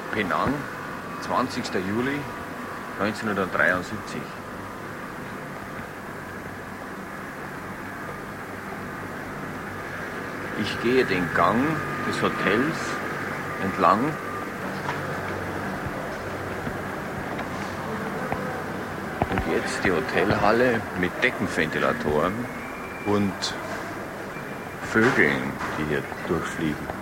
Penang, 20. Juli 1973. Ich gehe den Gang des Hotels entlang. Und jetzt die Hotelhalle mit Deckenventilatoren und Vögeln, die hier durchfliegen.